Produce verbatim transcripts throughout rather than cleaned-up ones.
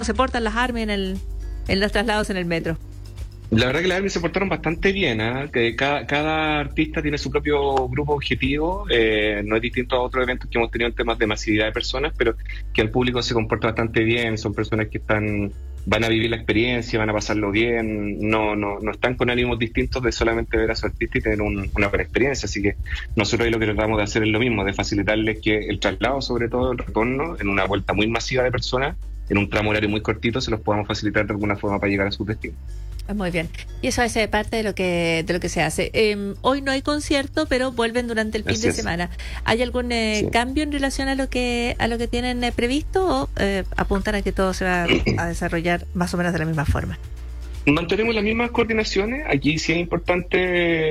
se portan las Army en el en los traslados en el metro? La verdad que las Army se portaron bastante bien, ¿eh? Que cada, cada artista tiene su propio grupo objetivo, eh, no es distinto a otros eventos que hemos tenido en temas de masividad de personas, pero que el público se comporta bastante bien, son personas que están van a vivir la experiencia, van a pasarlo bien, no no no están con ánimos distintos de solamente ver a su artista y tener un, una buena experiencia, así que nosotros ahí lo que tratamos de hacer es lo mismo, de facilitarles que el traslado, sobre todo el retorno, en una vuelta muy masiva de personas, en un tramo horario muy cortito, se los podamos facilitar de alguna forma para llegar a sus destinos. Muy bien. Y eso es eh, parte de lo que de lo que se hace. Eh, hoy no hay concierto, pero vuelven durante el fin Así de es. semana. ¿Hay algún eh, Sí. cambio en relación a lo que a lo que tienen eh, previsto o eh, apuntan a que todo se va a desarrollar más o menos de la misma forma? Mantenemos las mismas coordinaciones. Aquí sí es importante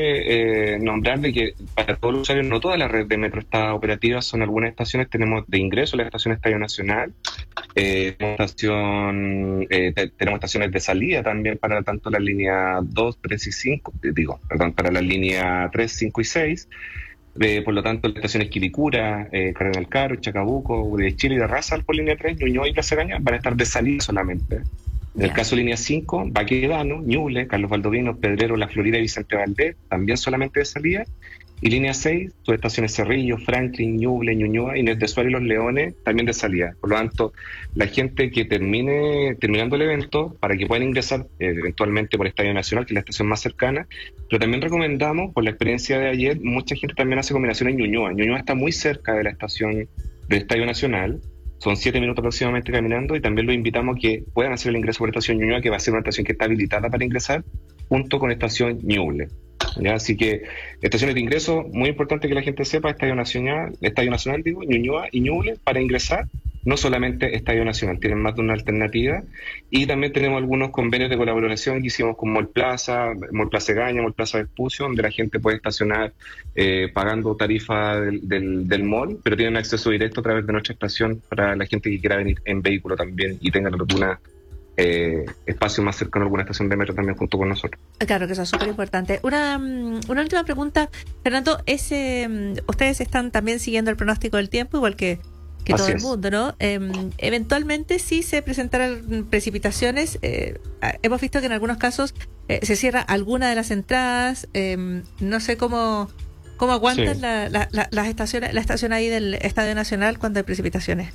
eh, nombrar de que para todos los usuarios no toda la red de metro está operativa, son algunas estaciones, tenemos de ingreso la estación Estadio Nacional, eh, tenemos, estación, eh, te- tenemos estaciones de salida también para tanto la línea dos, tres y cinco, eh, digo, perdón, para la línea tres, cinco y seis. Eh, por lo tanto, las estaciones Quilicura, eh, Cardenal Caro, Chacabuco, de Chile y de Raza por línea tres, Ñuñoa y Plaza Gaña van a estar de salida solamente. En el Ya. caso de línea cinco, Baquedano, Ñuble, Carlos Baldovino, Pedrero, La Florida y Vicente Valdés, también solamente de salida. Y línea seis, sus estaciones Cerrillo, Franklin, Ñuble, Ñuñoa, Inés de Suárez y Los Leones, también de salida. Por lo tanto, la gente que termine terminando el evento, para que puedan ingresar eh, eventualmente por Estadio Nacional, que es la estación más cercana, pero también recomendamos, por la experiencia de ayer, mucha gente también hace combinación en Ñuñoa. Ñuñoa está muy cerca de la estación del Estadio Nacional, son siete minutos aproximadamente caminando, y también los invitamos a que puedan hacer el ingreso por estación Ñuñoa, que va a ser una estación que está habilitada para ingresar, junto con estación Ñuble. ¿Ya? Así que estaciones de ingreso, muy importante que la gente sepa, Estadio Nacional, Estadio Nacional digo, Ñuñoa y Ñuble, para ingresar, no solamente Estadio Nacional, tienen más de una alternativa, y también tenemos algunos convenios de colaboración que hicimos con Mall Plaza, Mall Plaza Gaña, Mall Plaza Vespucio, donde la gente puede estacionar eh, pagando tarifa del, del, del mall, pero tienen acceso directo a través de nuestra estación para la gente que quiera venir en vehículo también y tenga alguna eh, espacio más cercano a alguna estación de metro también junto con nosotros. Claro que eso es súper importante. Una, mm, una última pregunta, Fernando, ese, mm, ustedes están también siguiendo el pronóstico del tiempo, igual que, que todo Así el es. mundo, ¿no? Eh, eventualmente, si se presentarán precipitaciones, eh, ah, hemos visto que en algunos casos eh, se cierra alguna de las entradas, eh, no sé cómo, cómo aguantan Sí. la, la, la, las estaciones, la estación ahí del Estadio Nacional cuando hay precipitaciones.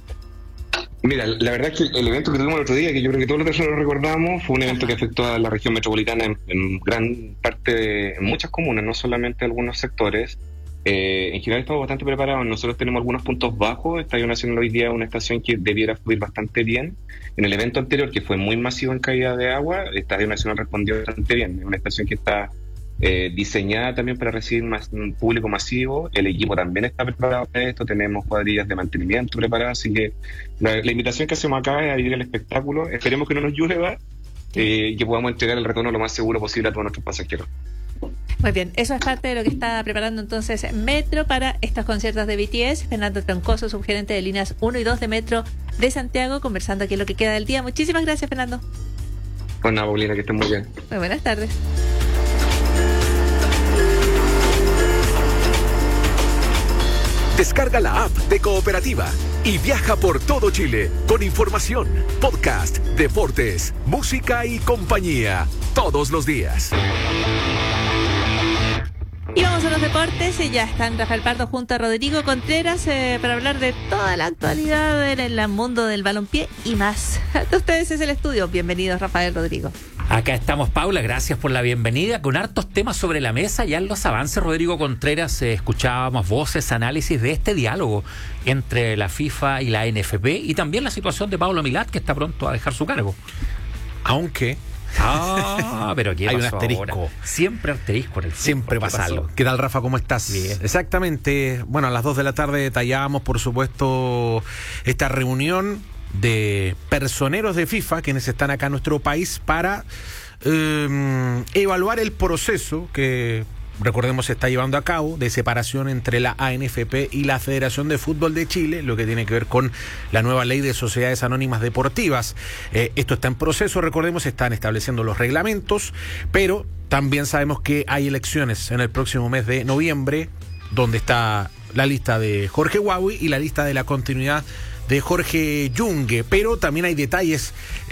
Mira, la verdad es que el evento que tuvimos el otro día, que yo creo que todos los personas lo recordamos, fue un evento que afectó a la región metropolitana en, en gran parte, de, en muchas comunas, no solamente algunos sectores. Eh, en general estamos bastante preparados. Nosotros tenemos algunos puntos bajos. Estadio Nacional hoy día es una estación que debiera fluir bastante bien. En el evento anterior, que fue muy masivo en caída de agua, Estadio Nacional respondió bastante bien. Es una estación que está eh, diseñada también para recibir más un público masivo. El equipo también está preparado para esto. Tenemos cuadrillas de mantenimiento preparadas. Así que la, la invitación que hacemos acá es a vivir el espectáculo. Esperemos que no nos llueva eh, y que podamos entregar el retorno lo más seguro posible a todos nuestros pasajeros. Muy bien, eso es parte de lo que está preparando entonces Metro para estos conciertos de B T S. Fernando Troncoso, subgerente de líneas uno y dos de Metro de Santiago, conversando aquí en lo que queda del día. Muchísimas gracias, Fernando. Pues nada, Paulina, que estén muy bien. Muy buenas tardes. Descarga la app de Cooperativa y viaja por todo Chile con información, podcast, deportes, música y compañía todos los días. Y vamos a los deportes, y ya están Rafael Pardo junto a Rodrigo Contreras eh, para hablar de toda la actualidad en el mundo del balompié y más. De ustedes es el estudio. Bienvenidos, Rafael, Rodrigo. Acá estamos, Paula, gracias por la bienvenida, con hartos temas sobre la mesa. Ya en los avances, Rodrigo Contreras, eh, escuchábamos voces, análisis de este diálogo entre la FIFA y la N F P, y también la situación de Pablo Milat, que está pronto a dejar su cargo. Aunque Ah, pero ¿qué hay un pasó asterisco. ahora? Siempre asterisco en el fútbol. Siempre ¿Qué pasa pasó? algo. ¿Qué tal, Rafa? ¿Cómo estás? Bien. Exactamente. Bueno, a las dos de la tarde detallábamos, por supuesto, esta reunión de personeros de FIFA, quienes están acá en nuestro país, para eh, evaluar el proceso que, recordemos, se está llevando a cabo de separación entre la A N F P y la Federación de Fútbol de Chile, lo que tiene que ver con la nueva ley de sociedades anónimas deportivas. Eh, esto está en proceso, recordemos, se están estableciendo los reglamentos, pero también sabemos que hay elecciones en el próximo mes de noviembre, donde está la lista de Jorge Huawi y la lista de la continuidad de Jorge Yungue, pero también hay detalles